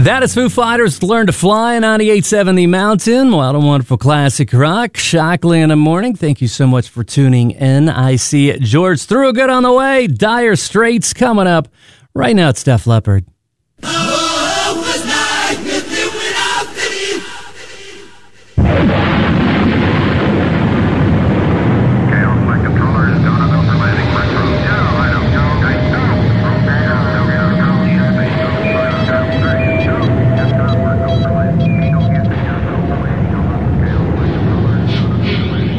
That is Foo Fighters, Learn to Fly, 98.7 The Mountain. What a wonderful classic rock. Shockley in the morning. Thank you so much for tuning in. I see George Thorogood on the way. Dire Straits coming up. Right now it's Def Leppard.